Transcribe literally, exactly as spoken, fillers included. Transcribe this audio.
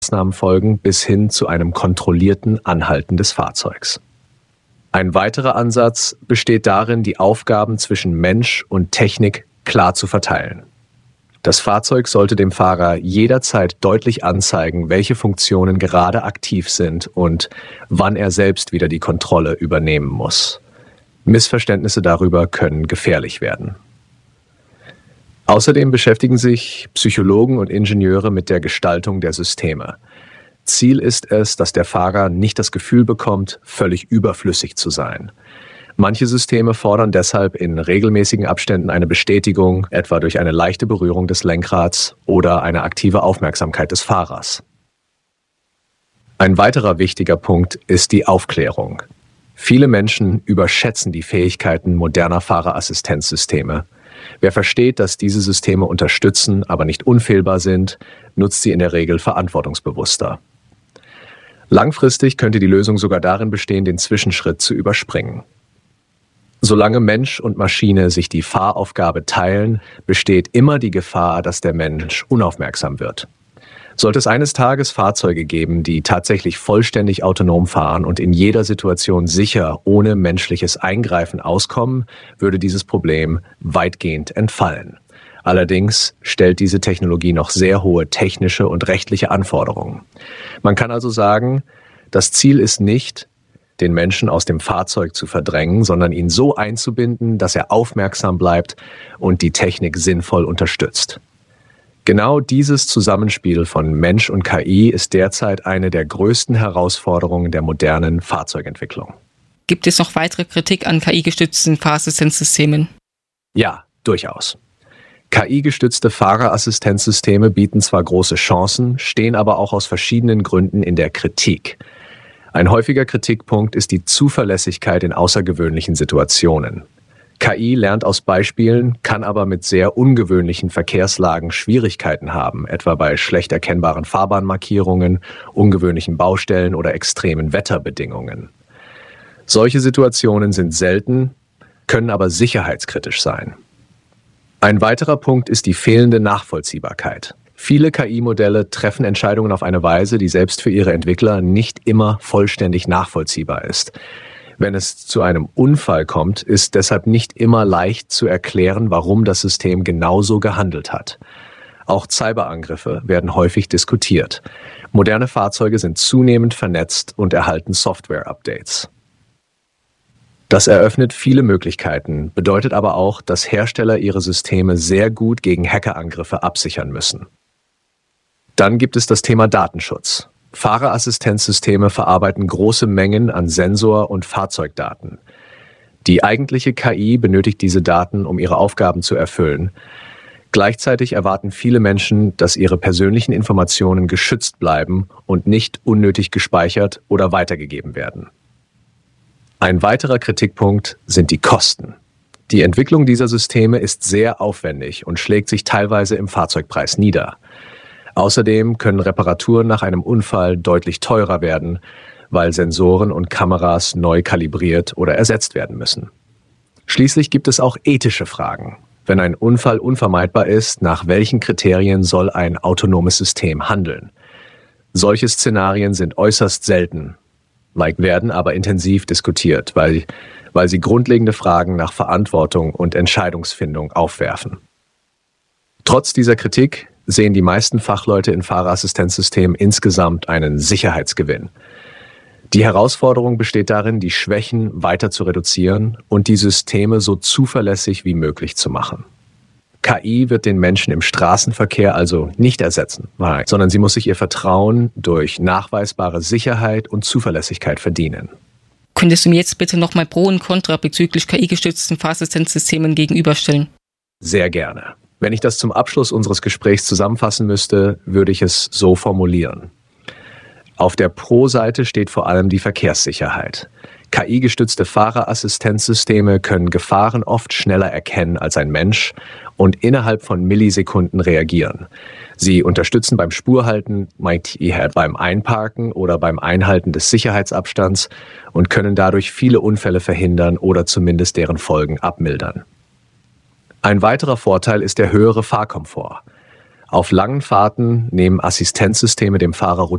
Maßnahmen folgen bis hin zu einem kontrollierten Anhalten des Fahrzeugs. Ein weiterer Ansatz besteht darin, die Aufgaben zwischen Mensch und Technik klar zu verteilen. Das Fahrzeug sollte dem Fahrer jederzeit deutlich anzeigen, welche Funktionen gerade aktiv sind und wann er selbst wieder die Kontrolle übernehmen muss. Missverständnisse darüber können gefährlich werden. Außerdem beschäftigen sich Psychologen und Ingenieure mit der Gestaltung der Systeme. Ziel ist es, dass der Fahrer nicht das Gefühl bekommt, völlig überflüssig zu sein. Manche Systeme fordern deshalb in regelmäßigen Abständen eine Bestätigung, etwa durch eine leichte Berührung des Lenkrads oder eine aktive Aufmerksamkeit des Fahrers. Ein weiterer wichtiger Punkt ist die Aufklärung. Viele Menschen überschätzen die Fähigkeiten moderner Fahrerassistenzsysteme. Wer versteht, dass diese Systeme unterstützen, aber nicht unfehlbar sind, nutzt sie in der Regel verantwortungsbewusster. Langfristig könnte die Lösung sogar darin bestehen, den Zwischenschritt zu überspringen. Solange Mensch und Maschine sich die Fahraufgabe teilen, besteht immer die Gefahr, dass der Mensch unaufmerksam wird. Sollte es eines Tages Fahrzeuge geben, die tatsächlich vollständig autonom fahren und in jeder Situation sicher ohne menschliches Eingreifen auskommen, würde dieses Problem weitgehend entfallen. Allerdings stellt diese Technologie noch sehr hohe technische und rechtliche Anforderungen. Man kann also sagen, das Ziel ist nicht, den Menschen aus dem Fahrzeug zu verdrängen, sondern ihn so einzubinden, dass er aufmerksam bleibt und die Technik sinnvoll unterstützt. Genau dieses Zusammenspiel von Mensch und K I ist derzeit eine der größten Herausforderungen der modernen Fahrzeugentwicklung. Gibt es noch weitere Kritik an K I-gestützten Fahrassistenzsystemen? Ja, durchaus. K I-gestützte Fahrerassistenzsysteme bieten zwar große Chancen, stehen aber auch aus verschiedenen Gründen in der Kritik. Ein häufiger Kritikpunkt ist die Zuverlässigkeit in außergewöhnlichen Situationen. K I lernt aus Beispielen, kann aber mit sehr ungewöhnlichen Verkehrslagen Schwierigkeiten haben, etwa bei schlecht erkennbaren Fahrbahnmarkierungen, ungewöhnlichen Baustellen oder extremen Wetterbedingungen. Solche Situationen sind selten, können aber sicherheitskritisch sein. Ein weiterer Punkt ist die fehlende Nachvollziehbarkeit. Viele K I-Modelle treffen Entscheidungen auf eine Weise, die selbst für ihre Entwickler nicht immer vollständig nachvollziehbar ist. Wenn es zu einem Unfall kommt, ist deshalb nicht immer leicht zu erklären, warum das System genauso gehandelt hat. Auch Cyberangriffe werden häufig diskutiert. Moderne Fahrzeuge sind zunehmend vernetzt und erhalten Software-Updates. Das eröffnet viele Möglichkeiten, bedeutet aber auch, dass Hersteller ihre Systeme sehr gut gegen Hackerangriffe absichern müssen. Dann gibt es das Thema Datenschutz. Fahrerassistenzsysteme verarbeiten große Mengen an Sensor- und Fahrzeugdaten. Die eigentliche K I benötigt diese Daten, um ihre Aufgaben zu erfüllen. Gleichzeitig erwarten viele Menschen, dass ihre persönlichen Informationen geschützt bleiben und nicht unnötig gespeichert oder weitergegeben werden. Ein weiterer Kritikpunkt sind die Kosten. Die Entwicklung dieser Systeme ist sehr aufwendig und schlägt sich teilweise im Fahrzeugpreis nieder. Außerdem können Reparaturen nach einem Unfall deutlich teurer werden, weil Sensoren und Kameras neu kalibriert oder ersetzt werden müssen. Schließlich gibt es auch ethische Fragen. Wenn ein Unfall unvermeidbar ist, nach welchen Kriterien soll ein autonomes System handeln? Solche Szenarien sind äußerst selten, werden aber intensiv diskutiert, weil, weil sie grundlegende Fragen nach Verantwortung und Entscheidungsfindung aufwerfen. Trotz dieser Kritik sehen die meisten Fachleute in Fahrerassistenzsystemen insgesamt einen Sicherheitsgewinn. Die Herausforderung besteht darin, die Schwächen weiter zu reduzieren und die Systeme so zuverlässig wie möglich zu machen. K I wird den Menschen im Straßenverkehr also nicht ersetzen, sondern sie muss sich ihr Vertrauen durch nachweisbare Sicherheit und Zuverlässigkeit verdienen. Könntest du mir jetzt bitte nochmal Pro und Contra bezüglich K I-gestützten Fahrassistenzsystemen gegenüberstellen? Sehr gerne. Wenn ich das zum Abschluss unseres Gesprächs zusammenfassen müsste, würde ich es so formulieren. Auf der Pro-Seite steht vor allem die Verkehrssicherheit. K I-gestützte Fahrerassistenzsysteme können Gefahren oft schneller erkennen als ein Mensch und innerhalb von Millisekunden reagieren. Sie unterstützen beim Spurhalten, beim Einparken oder beim Einhalten des Sicherheitsabstands und können dadurch viele Unfälle verhindern oder zumindest deren Folgen abmildern. Ein weiterer Vorteil ist der höhere Fahrkomfort. Auf langen Fahrten nehmen Assistenzsysteme dem Fahrer